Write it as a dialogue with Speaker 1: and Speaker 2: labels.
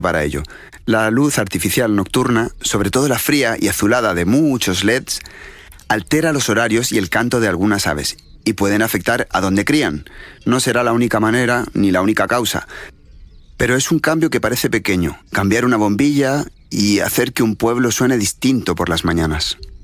Speaker 1: para ello. La luz artificial nocturna, sobre todo la fría y azulada de muchos LEDs, altera los horarios y el canto de algunas aves y pueden afectar a dónde crían. No será la única manera ni la única causa, pero es un cambio que parece pequeño, cambiar una bombilla y hacer que un pueblo suene distinto por las mañanas.